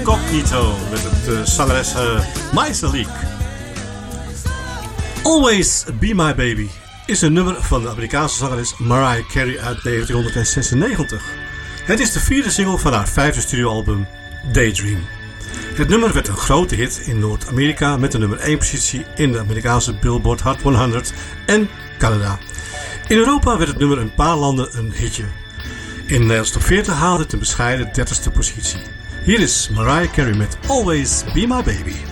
Cognito met de zangeres Maisalik. Always Be My Baby is een nummer van de Amerikaanse zangeres Mariah Carey uit 1996. Het is de vierde single van haar vijfde studioalbum Daydream. Het nummer werd een grote hit in Noord-Amerika met de nummer 1 positie in de Amerikaanse Billboard Hot 100 en Canada. In Europa werd het nummer in een paar landen een hitje. In de Nederlandse top 40 haalde het een bescheiden 30ste positie. Hier is Mariah Carey met Always Be My Baby.